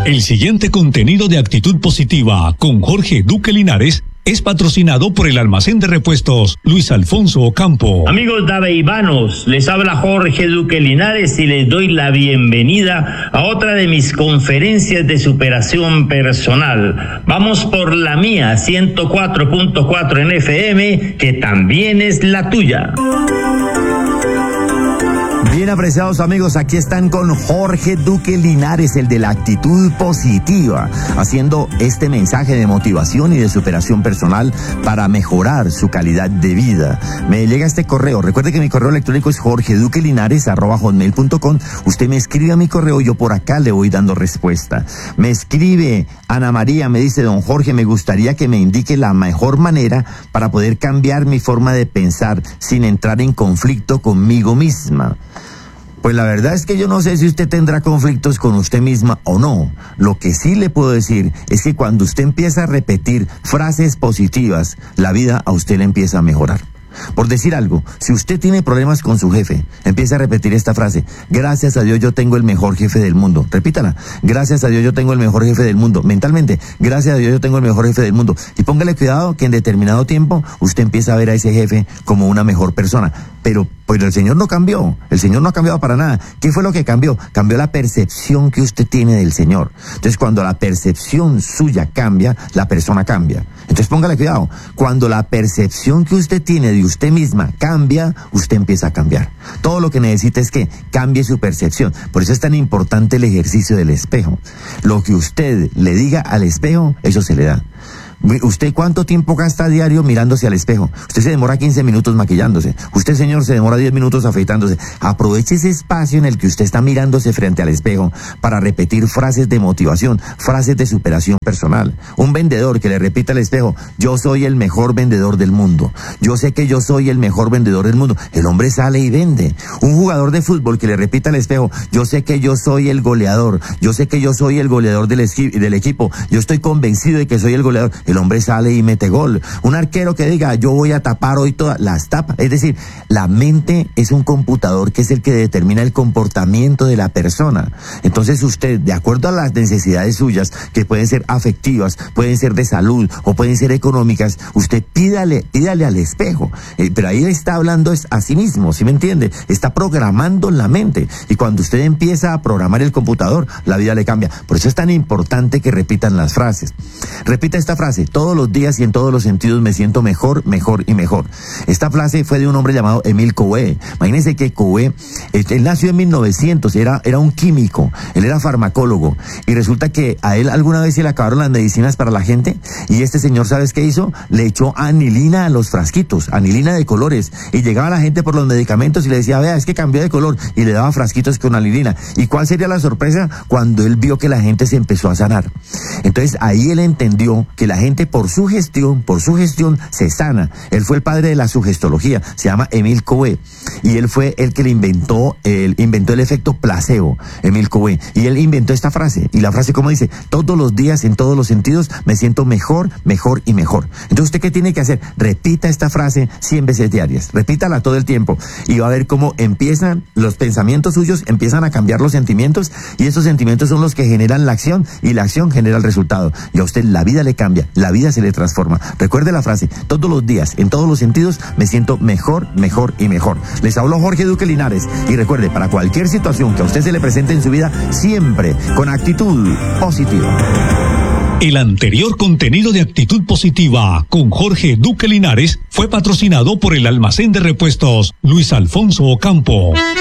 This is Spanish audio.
El siguiente contenido de Actitud Positiva con Jorge Duque Linares es patrocinado por el almacén de repuestos Luis Alfonso Ocampo. Amigos daveivanos, les habla Jorge Duque Linares y les doy la bienvenida a otra de mis conferencias de superación personal. Vamos por la mía, 104.4 en FM, que también es la tuya. Bien apreciados amigos, aquí están con Jorge Duque Linares, el de la actitud positiva, haciendo este mensaje de motivación y de superación personal para mejorar su calidad de vida. Me llega este correo, recuerde que mi correo electrónico es jorgeduquelinares@hotmail.com. Usted me escribe a mi correo y yo por acá le voy dando respuesta. Me escribe Ana María, me dice: don Jorge, me gustaría que me indique la mejor manera para poder cambiar mi forma de pensar sin entrar en conflicto conmigo misma. Pues la verdad es que yo no sé si usted tendrá conflictos con usted misma o no. Lo que sí le puedo decir es que cuando usted empieza a repetir frases positivas, la vida a usted le empieza a mejorar. Por decir algo, si usted tiene problemas con su jefe, empieza a repetir esta frase: gracias a Dios yo tengo el mejor jefe del mundo. Repítala: gracias a Dios yo tengo el mejor jefe del mundo. Mentalmente: gracias a Dios yo tengo el mejor jefe del mundo. Y póngale cuidado que en determinado tiempo usted empieza a ver a ese jefe como una mejor persona. Pero el Señor no cambió. El Señor no ha cambiado para nada. ¿Qué fue lo que cambió? Cambió la percepción que usted tiene del Señor. Entonces, cuando la percepción suya cambia, la persona cambia. Entonces, póngale cuidado. Cuando la percepción que usted tiene de usted misma cambia, usted empieza a cambiar. Todo lo que necesita es que cambie su percepción. Por eso es tan importante el ejercicio del espejo. Lo que usted le diga al espejo, eso se le da. ¿Usted cuánto tiempo gasta a diario mirándose al espejo? Usted se demora 15 minutos maquillándose. Usted, señor, se demora 10 minutos afeitándose. Aproveche ese espacio en el que usted está mirándose frente al espejo para repetir frases de motivación, frases de superación personal. Un vendedor que le repita al espejo: yo soy el mejor vendedor del mundo. Yo sé que yo soy el mejor vendedor del mundo. El hombre sale y vende. Un jugador de fútbol que le repita al espejo: yo sé que yo soy el goleador. Yo sé que yo soy el goleador del equipo. Yo estoy convencido de que soy el goleador. El hombre sale y mete gol. Un arquero que diga: yo voy a tapar hoy todas las tapas. Es decir, la mente es un computador que es el que determina el comportamiento de la persona. Entonces usted, de acuerdo a las necesidades suyas, que pueden ser afectivas, pueden ser de salud o pueden ser económicas, usted pídale al espejo. Pero ahí está hablando a sí mismo, ¿sí me entiende? Está programando la mente. Y cuando usted empieza a programar el computador, la vida le cambia. Por eso es tan importante que repitan las frases. Repita esta frase: todos los días y en todos los sentidos me siento mejor, mejor y mejor. Esta frase fue de un hombre llamado Émile Coué. Imagínense que Coué, él nació en 1900, era un químico, él era farmacólogo, y resulta que a él alguna vez se le acabaron las medicinas para la gente, y este señor, ¿sabes qué hizo? Le echó anilina a los frasquitos, anilina de colores, y llegaba la gente por los medicamentos y le decía: vea, es que cambió de color, y le daba frasquitos con anilina. ¿Y cuál sería la sorpresa? Cuando él vio que la gente se empezó a sanar. Entonces ahí él entendió que la gente por su gestión se sana. Él fue el padre de la sugestología, se llama Émile Coué, y él fue el que inventó el efecto placebo, Émile Coué, y él inventó esta frase, y la frase como dice: todos los días en todos los sentidos me siento mejor, mejor y mejor. Entonces, ¿usted qué tiene que hacer? Repita esta frase 100 veces diarias, repítala todo el tiempo, y va a ver cómo empiezan los pensamientos suyos, empiezan a cambiar los sentimientos, y esos sentimientos son los que generan la acción, y la acción genera el resultado, y a usted la vida le cambia, la vida se le transforma. Recuerde la frase: todos los días, en todos los sentidos, me siento mejor, mejor y mejor. Les habló Jorge Duque Linares, y recuerde, para cualquier situación que a usted se le presente en su vida, siempre con actitud positiva. El anterior contenido de Actitud Positiva con Jorge Duque Linares fue patrocinado por el almacén de repuestos Luis Alfonso Ocampo.